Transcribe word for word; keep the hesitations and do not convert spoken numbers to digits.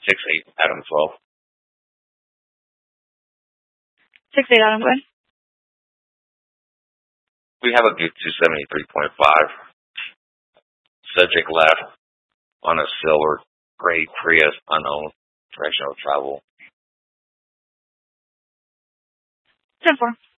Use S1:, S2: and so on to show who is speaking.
S1: six eight, Adam twelve.
S2: six eight, Adam, go ahead.
S1: We have a good two seventy-three point five. Subject left on a silver gray Prius, unknown direction of travel.
S2: ten four.